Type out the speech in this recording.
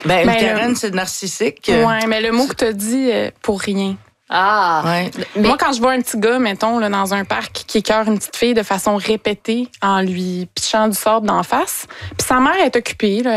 Ben, une Karen, c'est narcissique. Oui, mais le mot que tu as dit, pour rien. Ah! Ouais. Moi, quand je vois un petit gars, mettons, là, dans un parc, qui écœure une petite fille de façon répétée en lui pichant du sable d'en face, puis sa mère est occupée, là,